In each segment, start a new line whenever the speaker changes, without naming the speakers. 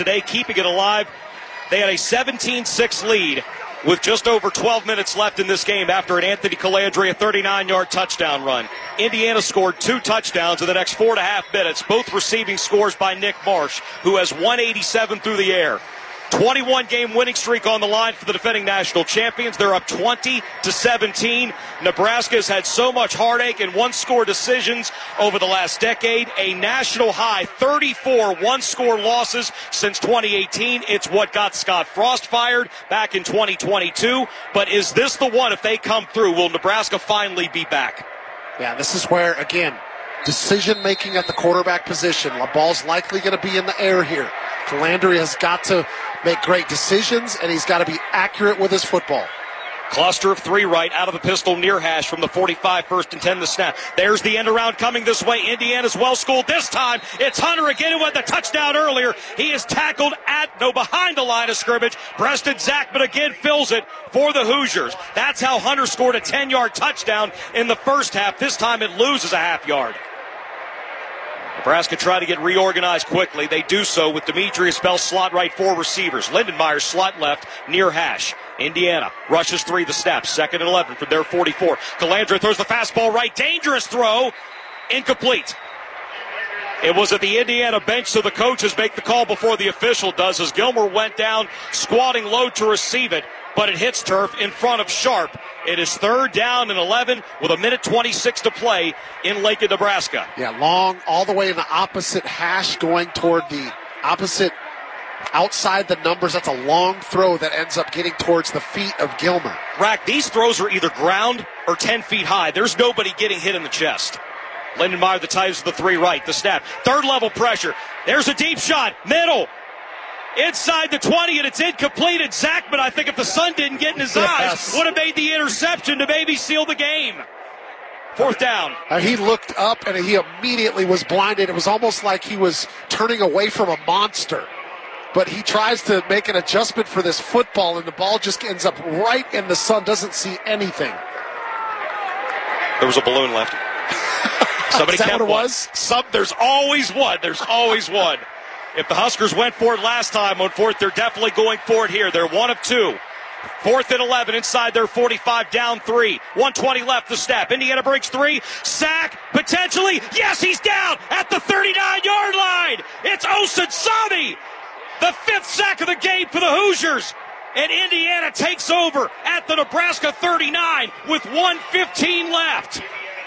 today, keeping it alive. They had a 17-6 lead with just over 12 minutes left in this game after an Anthony Calandria 39-yard touchdown run. Indiana scored 2 touchdowns in the next 4.5 minutes, both receiving scores by Nick Marsh, who has 187 through the air. 21-game winning streak on the line for the defending national champions. They're up 20-17. Nebraska has had so much heartache and one-score decisions over the last decade. A national high 34 one-score losses since 2018. It's what got Scott Frost fired back in 2022. But is this the one, if they come through, will Nebraska finally be back?
Yeah, this is where, again, decision-making at the quarterback position. The ball's likely going to be in the air here. Calandria has got to make great decisions, and he's got to be accurate with his football.
Cluster of 3 right out of the pistol near hash from the 45, 1st and 10 the snap. There's the end around coming this way. Indiana's well schooled this time. It's Hunter again who had the touchdown earlier. He is tackled behind the line of scrimmage. Preston Zachman again fills it for the Hoosiers. That's how Hunter scored a 10-yard touchdown in the first half. This time it loses a half yard. Nebraska tried to get reorganized quickly. They do so with Demetrius Bell slot right, 4 receivers. Lindenmeyer slot left near hash. Indiana rushes 3 the snap. 2nd and 11 from their 44. Calandria throws the fastball right. Dangerous throw. Incomplete. It was at the Indiana bench, so the coaches make the call before the official does, as Gilmer went down squatting low to receive it, but it hits turf in front of Sharp. It is 3rd down and 11 with 1:26 to play in Lincoln, Nebraska.
Yeah, long, all the way in the opposite hash, going toward the opposite, outside the numbers. That's a long throw that ends up getting towards the feet of Gilmer.
Rack, these throws are either ground or 10 feet high. There's nobody getting hit in the chest. Lindenmeyer, the ties of the 3 right, the snap. 3rd level pressure. There's a deep shot. Middle. Inside the 20, and it's incomplete. And Zachman, I think if the sun didn't get in his eyes, would have made the interception to maybe seal the game. 4th down.
He looked up, and he immediately was blinded. It was almost like he was turning away from a monster. But he tries to make an adjustment for this football, and the ball just ends up right in the sun, doesn't see anything.
There was a balloon left. Somebody
Is that
kept
what it
one.
was?
There's always one. There's always one. If the Huskers went for it last time on 4th, they're definitely going for it here. They're 1 of 2. 4th and 11 inside their 45, down 3. 1:20 left the snap. Indiana breaks 3. Sack, potentially. Yes, he's down at the 39-yard line. It's Osunsami. The 5th sack of the game for the Hoosiers. And Indiana takes over at the Nebraska 39 with 1:15 left.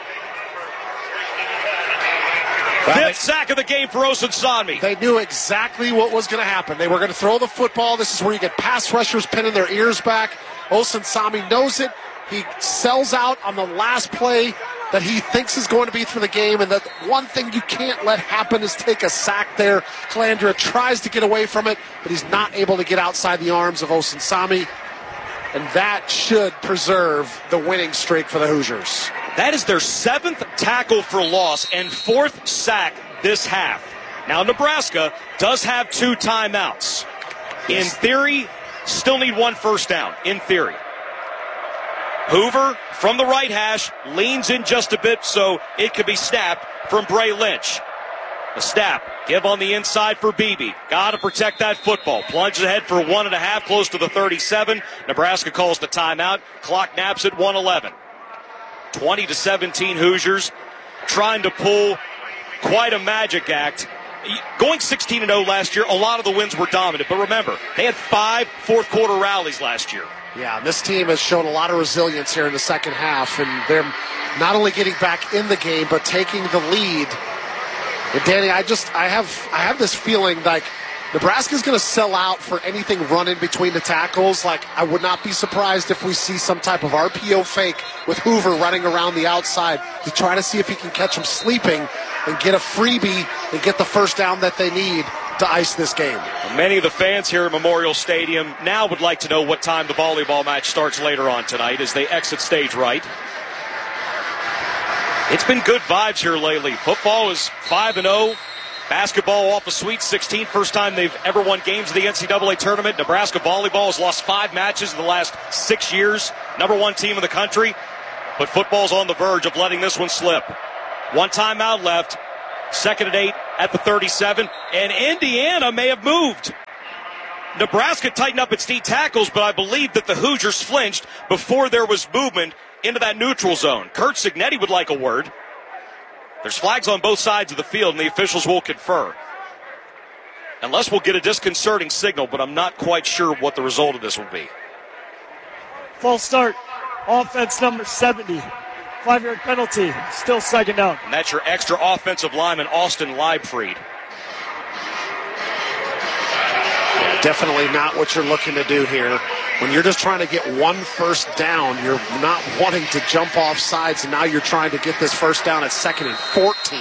5th sack of the game for Osunsami.
They knew exactly what was going to happen. They were going to throw the football. This is where you get pass rushers pinning their ears back. Osunsami knows it. He sells out on the last play that he thinks is going to be for the game, and that one thing you can't let happen is take a sack there. Calandria tries to get away from it, but he's not able to get outside the arms of Osunsami, and that should preserve the winning streak for the Hoosiers.
That is their 7th tackle for loss and 4th sack this half. Now, Nebraska does have 2 timeouts. In theory, still need 1 first down, in theory. Hoover from the right hash leans in just a bit so it could be snapped from Bray Lynch. The snap, give on the inside for Beebe. Got to protect that football. Plunges ahead for 1.5, close to the 37. Nebraska calls the timeout. Clock naps at 1:11. 20-17 Hoosiers trying to pull quite a magic act. Going 16-0 last year, a lot of the wins were dominant. But remember, they had 5 fourth-quarter rallies last year. Yeah,
this team has shown a lot of resilience here in the second half, and they're not only getting back in the game, but taking the lead. And Danny, I have this feeling like Nebraska's going to sell out for anything running between the tackles. Like, I would not be surprised if we see some type of RPO fake with Hoover running around the outside to try to see if he can catch him sleeping and get a freebie and get the first down that they need to ice this game.
Many of the fans here at Memorial Stadium now would like to know what time the volleyball match starts later on tonight as they exit stage right. It's been good vibes here lately. Football is 5-0. Basketball off a Sweet 16. First time they've ever won games of the NCAA tournament. Nebraska volleyball has lost 5 matches in the last 6 years. Number 1 team in the country. But football's on the verge of letting this one slip. 1 timeout left. 2nd and 8 at the 37. And Indiana may have moved. Nebraska tightened up its D tackles, but I believe that the Hoosiers flinched before there was movement into that neutral zone. Kurt Cignetti would like a word. There's flags on both sides of the field, and the officials will confer. Unless we'll get a disconcerting signal, but I'm not quite sure what the result of this will be.
False start. Offense number 70. 5-yard penalty. Still second down.
And that's your extra offensive lineman, Austin Leibfried.
Yeah, definitely not what you're looking to do here. When you're just trying to get one first down, you're not wanting to jump off sides, and now you're trying to get this first down at 2nd and 14.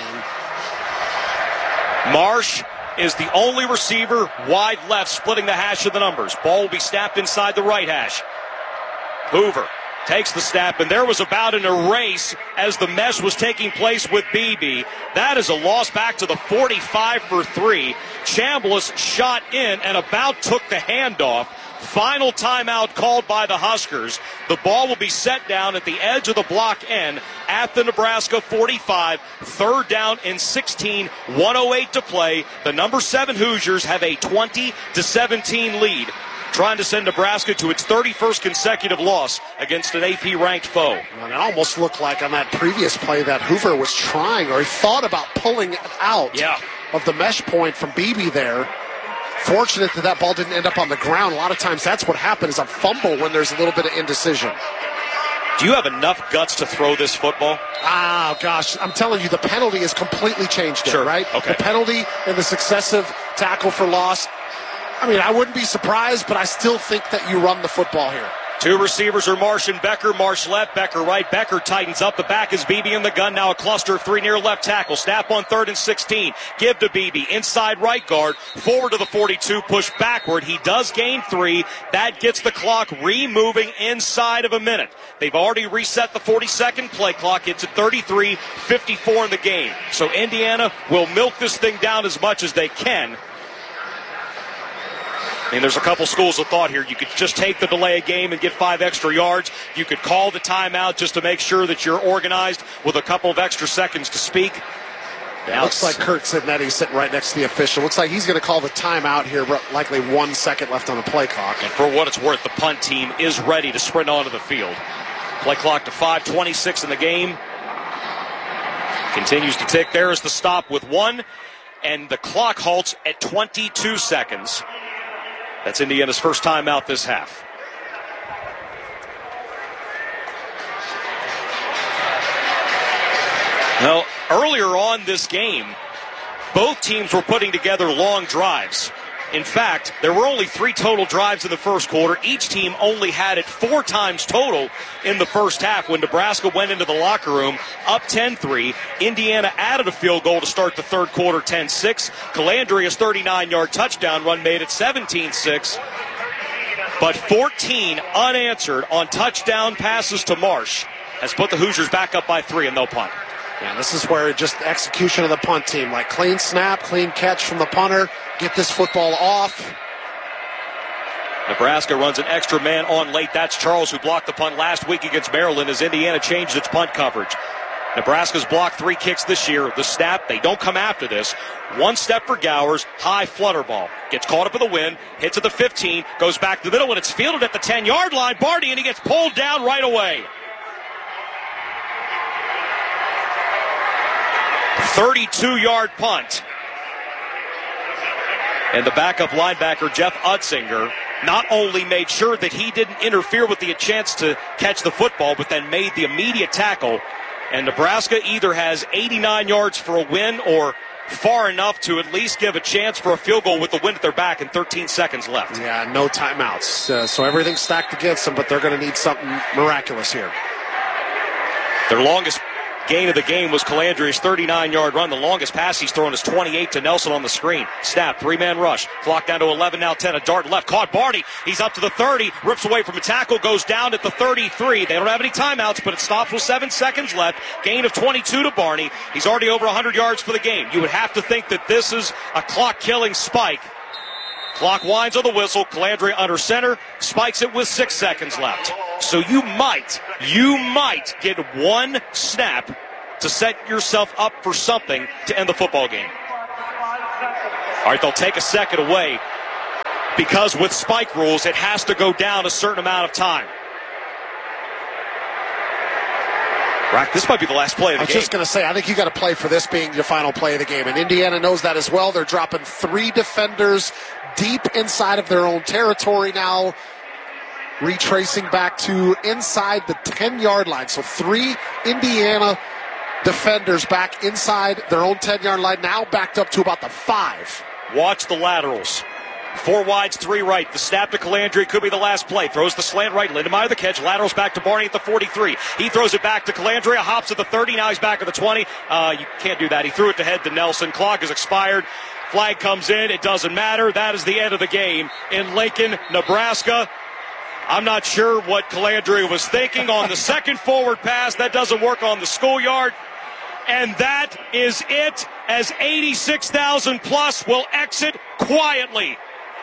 Marsh is the only receiver wide left, splitting the hash of the numbers. Ball will be snapped inside the right hash. Hoover takes the snap, and there was about an erase as the mesh was taking place with Beebe. That is a loss back to the 45 for 3. Chambliss shot in and about took the handoff. Final timeout called by the Huskers. The ball will be set down at the edge of the block end at the Nebraska 45. 3rd down and 16, 1:08 to play. The number 7 Hoosiers have a 20-17 lead, trying to send Nebraska to its 31st consecutive loss against an AP-ranked foe.
Well, it almost looked like on that previous play that Hoover was trying, or he thought about pulling it out of the mesh point from Beebe there. Fortunate that ball didn't end up on the ground. A lot of times that's what happens, is a fumble when there's a little bit of indecision.
Do you have enough guts to throw this football?
Ah, gosh, I'm telling you, the penalty has completely changed it,
sure.
Right?
Okay.
The penalty and the successive tackle for loss. I mean, I wouldn't be surprised, but I still think that you run the football here.
2 receivers are Marsh and Becker. Marsh left, Becker right. Becker tightens up. The back is Beebe in the gun. Now a cluster of 3 near left tackle. Snap on 3rd and 16. Give to Beebe. Inside right guard. Forward to the 42. Push backward. He does gain 3. That gets the clock removing inside of a minute. They've already reset the 40-second play clock. It's at 33-54 in the game. So Indiana will milk this thing down as much as they can. I mean, there's a couple schools of thought here. You could just take the delay of game and get 5 extra yards. You could call the timeout just to make sure that you're organized with a couple of extra seconds to speak.
Yeah, looks like Kurt Cignetti sitting right next to the official. Looks like he's going to call the timeout here, likely 1 second left on the play clock.
And for what it's worth, the punt team is ready to sprint onto the field. Play clock to 5:26 in the game. Continues to tick. There is the stop with 1, and the clock halts at 22 seconds. That's Indiana's first time out this half. Now, earlier on this game, both teams were putting together long drives. In fact, there were only 3 total drives in the first quarter. Each team only had it 4 times total in the first half when Nebraska went into the locker room up 10-3. Indiana added a field goal to start the third quarter, 10-6. Calandria's 39-yard touchdown run made it 17-6. But 14 unanswered on touchdown passes to Marsh has put the Hoosiers back up by 3, and they'll punt.
Yeah, this is where just execution of the punt team, like clean snap, clean catch from the punter, get this football off.
Nebraska runs an extra man on late. That's Charles, who blocked the punt last week against Maryland as Indiana changed its punt coverage. Nebraska's blocked 3 kicks this year. The snap, they don't come after this. 1 step for Gowers, high flutter ball. Gets caught up in the wind, hits at the 15, goes back to the middle, and it's fielded at the 10-yard line. Barty, and he gets pulled down right away. 32-yard punt. And the backup linebacker, Jeff Utzinger, not only made sure that he didn't interfere with the chance to catch the football, but then made the immediate tackle. And Nebraska either has 89 yards for a win or far enough to at least give a chance for a field goal with the wind at their back and 13 seconds left.
Yeah, no timeouts. So everything's stacked against them, but they're going to need something miraculous here.
Their longest gain of the game was Calandria's 39-yard run. The longest pass he's thrown is 28 to Nelson on the screen. Snap, 3-man rush. Clock down to 11, now 10. A dart left, caught Barty. He's up to the 30, rips away from a tackle, goes down at the 33. They don't have any timeouts, but it stops with 7 seconds left. Gain of 22 to Barney. He's already over 100 yards for the game. You would have to think that this is a clock-killing spike. Clock winds on the whistle. Calandria under center, spikes it with 6 seconds left. So you might get 1 snap to set yourself up for something to end the football game. All right, they'll take a second away. because with spike rules, it has to go down a certain amount of time. Rack, this might be the last play of the game.
I was just going to say, I think you got to play for this being your final play of the game. And Indiana knows that as well. They're dropping 3 defenders deep inside of their own territory now, retracing back to inside the 10-yard line. So 3 Indiana defenders back inside their own 10-yard line, now backed up to about the 5.
Watch the laterals. 4 wides, 3 right. The snap to Calandria could be the last play. Throws the slant right. Lindemeyer the catch. Laterals back to Barney at the 43. He throws it back to Calandria. Hops at the 30. Now he's back at the 20. You can't do that. He threw it to head to Nelson. Clock is expired. Flag comes in. It doesn't matter. That is the end of the game in Lincoln, Nebraska. I'm not sure what Calandria was thinking on the second forward pass. That doesn't work on the schoolyard. And that is it, as 86,000 plus will exit quietly.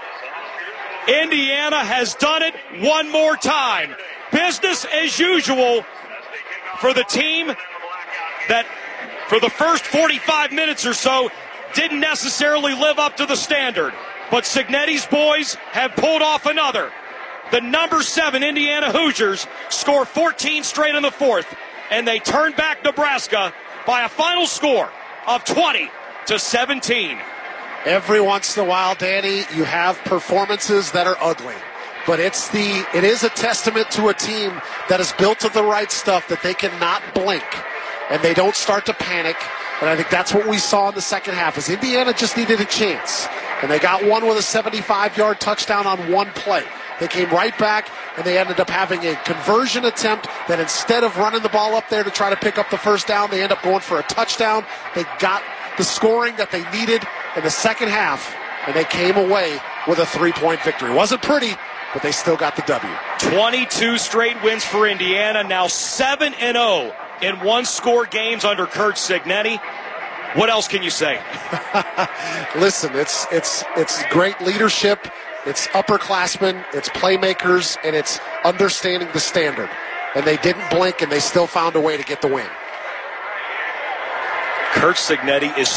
Indiana has done it one more time. Business as usual for the team that for the first 45 minutes or so didn't necessarily live up to the standard. But Cignetti's boys have pulled off another. The number 7 Indiana Hoosiers score 14 straight in the fourth, and they turn back Nebraska by a final score of 20-17.
Every once in a while, Danny, you have performances that are ugly. But it is a testament to a team that is built of the right stuff, that they cannot blink and they don't start to panic. And I think that's what we saw in the second half, is Indiana just needed a chance. And they got one with a 75-yard touchdown on one play. They came right back, and they ended up having a conversion attempt that instead of running the ball up there to try to pick up the first down, they end up going for a touchdown. They got the scoring that they needed in the second half, and they came away with a 3-point victory. It wasn't pretty, but they still got the W. 22
straight wins for Indiana, now 7-0 in one-score games under Curt Cignetti. What else can you say?
Listen, it's great leadership. It's upperclassmen, it's playmakers, and it's understanding the standard. And they didn't blink, and they still found a way to get the win.
Curt Cignetti is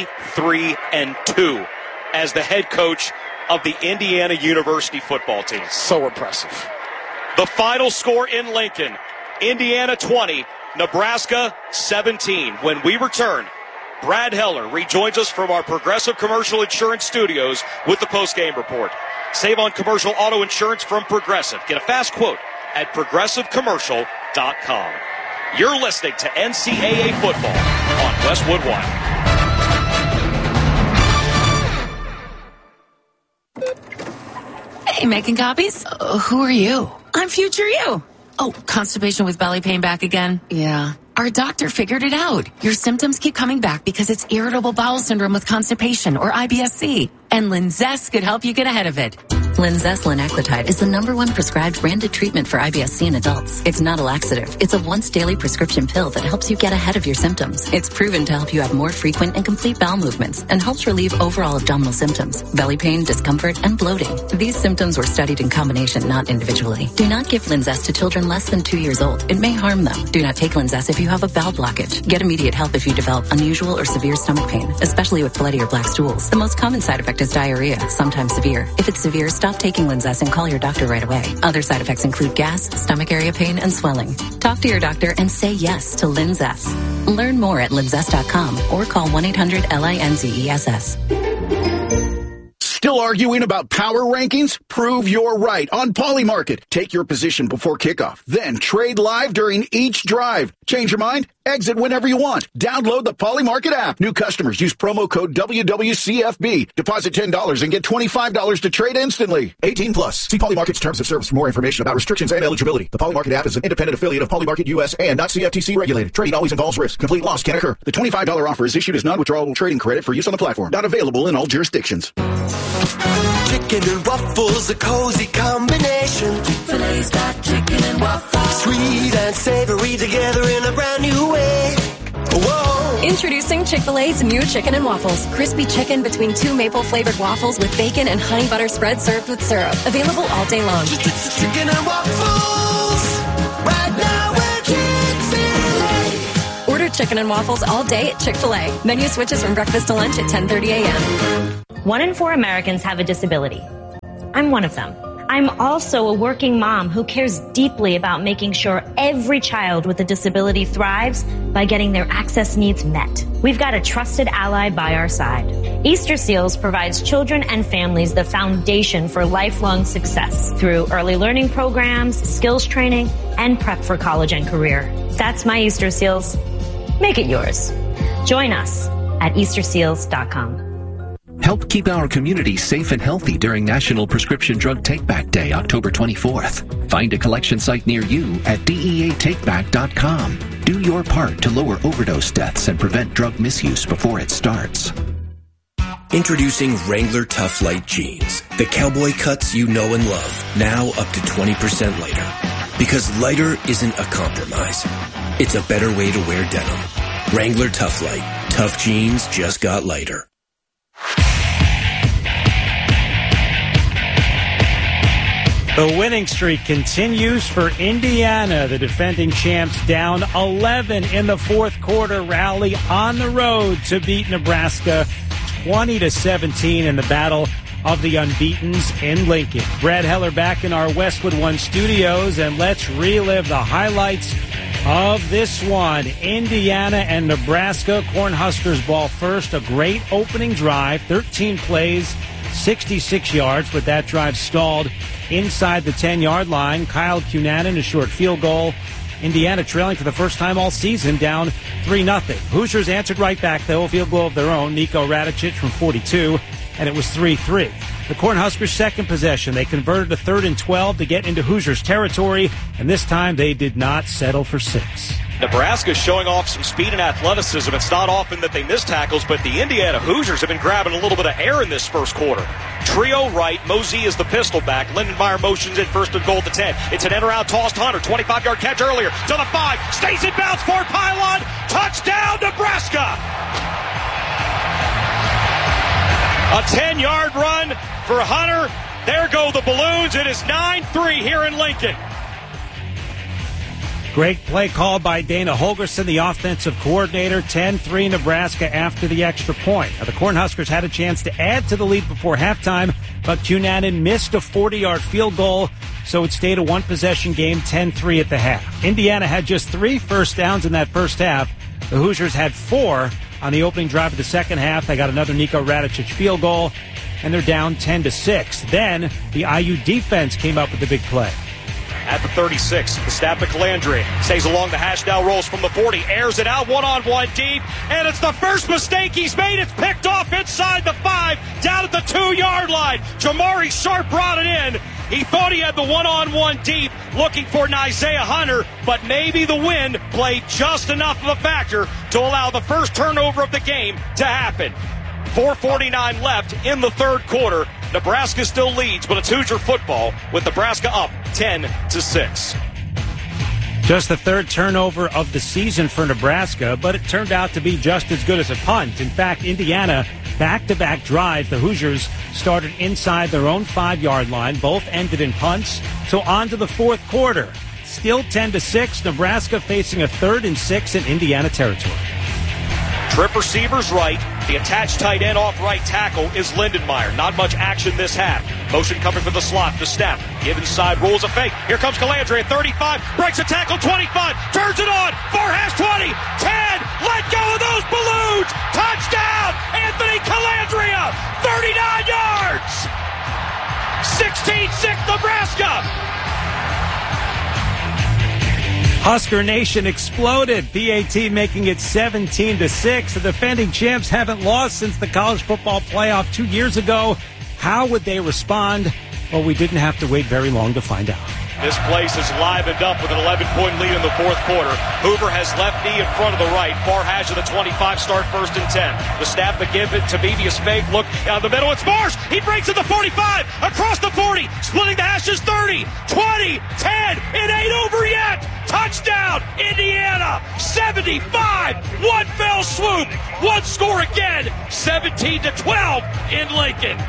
33-2 as the head coach of the Indiana University football team.
So impressive.
The final score in Lincoln, Indiana 20, Nebraska 17. When we return, Brad Heller rejoins us from our Progressive Commercial Insurance studios with the post-game report. Save on commercial auto insurance from Progressive. Get a fast quote at progressivecommercial.com. You're listening to NCAA football on Westwood One.
Hey, making copies? Who are you? I'm future you. Oh, constipation with belly pain back again? Yeah. Our doctor figured it out. Your symptoms keep coming back because it's irritable bowel syndrome with constipation, or IBS-C. And Linzess could help you get ahead of it.
Linzess linaclotide is the #1 prescribed branded treatment for IBS-C in adults. It's not a laxative. It's a once-daily prescription pill that helps you get ahead of your symptoms. It's proven to help you have more frequent and complete bowel movements and helps relieve overall abdominal symptoms, belly pain, discomfort, and bloating. These symptoms were studied in combination, not individually. Do not give Linzess to children less than 2 years old. It may harm them. Do not take Linzess if you have a bowel blockage. Get immediate help if you develop unusual or severe stomach pain, especially with bloody or black stools. The most common side effect is diarrhea, sometimes severe. If it's severe, stop taking Linzess and call your doctor right away. Other side effects include gas, stomach area pain, and swelling. Talk to your doctor and say yes to Linzess. Learn more at linzess.com or call 1-800-LINZESS.
Still arguing about power rankings? Prove you're right on Polymarket. Take your position before kickoff, then trade live during each drive. Change your mind? Exit whenever you want. Download the Polymarket app. New customers use promo code WWCFB. Deposit $10 and get $25 to trade instantly. 18 plus. See Polymarket's terms of service for more information about restrictions and eligibility. The Polymarket app is an independent affiliate of Polymarket US and not CFTC regulated. Trading always involves risk. Complete loss can occur. The $25 offer is issued as non-withdrawable trading credit for use on the platform. Not available in all jurisdictions.
Chicken and waffles, a cozy combination.
Chick-fil-A's got chicken and waffles.
Sweet and savory together in a brand new way. Whoa.
Introducing Chick-fil-A's new chicken and waffles. Crispy chicken between 2 maple-flavored waffles with bacon and honey butter spread served with syrup. Available all day long.
Chicken and waffles. Right now we're Chick-fil-A.
Order chicken and waffles all day at Chick-fil-A. Menu switches from breakfast to lunch at 10:30 a.m.
1 in 4 Americans have a disability. I'm one of them. I'm also a working mom who cares deeply about making sure every child with a disability thrives by getting their access needs met. We've got a trusted ally by our side. Easter Seals provides children and families the foundation for lifelong success through early learning programs, skills training, and prep for college and career. That's my Easter Seals. Make it yours. Join us at easterseals.com.
Help keep our community safe and healthy during National Prescription Drug Takeback Day, October 24th. Find a collection site near you at DEATakeback.com. Do your part to lower overdose deaths and prevent drug misuse before it starts.
Introducing Wrangler Tough Light Jeans. The cowboy cuts you know and love, now up to 20% lighter. Because lighter isn't a compromise. It's a better way to wear denim. Wrangler Tough Light. Tough jeans just got lighter.
The winning streak continues for Indiana. The defending champs down 11 in the fourth quarter, rally on the road to beat Nebraska 20-17 in the battle of the unbeatens in Lincoln. Brad Heller back in our Westwood One studios, and let's relive the highlights of this one. Indiana and Nebraska. Cornhuskers ball first. A great opening drive, 13 plays, 66 yards, but that drive stalled inside the 10-yard line. Kyle Cunanan, a short field goal. Indiana trailing for the first time all season, down 3-0. Hoosiers answered right back, though, a field goal of their own. Nico Radicic from 42, and it was 3-3. The Cornhuskers' second possession, they converted a 3rd and 12 to get into Hoosiers territory, and this time they did not settle for 6.
Nebraska showing off some speed and athleticism. It's not often that they miss tackles, but the Indiana Hoosiers have been grabbing a little bit of air in this first quarter. Trio right, Mosey is the pistol back. Lindenmeyer motions in, first and goal at the 10. It's an end-around toss to Hunter. 25-yard catch earlier to the 5. Stays in bounds for pylon. Touchdown, Nebraska! A 10-yard run for Hunter. There go the balloons. It is 9-3 here in Lincoln.
Great play call by Dana Holgerson, the offensive coordinator. 10-3 Nebraska after the extra point. Now, the Cornhuskers had a chance to add to the lead before halftime, but Cunanan missed a 40-yard field goal, so it stayed a one-possession game, 10-3 at the half. Indiana had just 3 first downs in that first half. The Hoosiers had 4 on the opening drive of the second half. They got another Nico Radicic field goal, and they're down 10-6. Then the IU defense came up with the big play.
At the 36, the snap to Calandria. Stays along the hash, now rolls from the 40. Airs it out, one-on-one deep. And it's the first mistake he's made. It's picked off inside the 5, down at the 2-yard line. Jamari Sharp brought it in. He thought he had the one-on-one deep, looking for Isaiah Hunter, but maybe the wind played just enough of a factor to allow the first turnover of the game to happen. 4:49 left in the third quarter. Nebraska still leads, but it's Hoosier football with Nebraska up 10-6.
Just the third turnover of the season for Nebraska, but it turned out to be just as good as a punt. In fact, Indiana, back-to-back drives, the Hoosiers started inside their own 5-yard line. Both ended in punts. So on to the fourth quarter. Still 10-6. Nebraska facing a 3rd and 6 in Indiana territory.
Trip receivers right. The attached tight end off right tackle is Lindenmeyer. Not much action this half. Motion coming from the slot. The snap. Give inside. Rolls a fake. Here comes Calandria at 35. Breaks a tackle. 25. Turns it on. Far hash 20. 10. Let go of those balloons. Touchdown. Anthony Calandria. 39 yards. 16-6 Nebraska.
Husker Nation exploded. PAT making it 17-6. The defending champs haven't lost since the college football playoff 2 years ago. How would they respond? Well, we didn't have to wait very long to find out.
This place is livened up with an 11-point lead in the fourth quarter. Hoover has left knee in front of the right. Far hash of the 25, start 1st and 10. The snap to give it to Beebius fake. Look down the middle. It's Marsh. He breaks at the 45. Across the 40. Splitting the hashes 30, 20, 10. It ain't over yet. Touchdown, Indiana. 75. One fell swoop. One score again. 17-12 in Lincoln.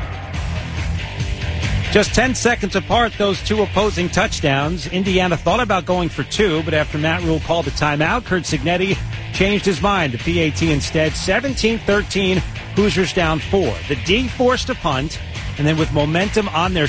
Just 10 seconds apart, those two opposing touchdowns. Indiana thought about going for 2, but after Matt Rule called a timeout, Curt Cignetti changed his mind to PAT instead. 17-13, Hoosiers down 4. The D forced a punt, and then with momentum on their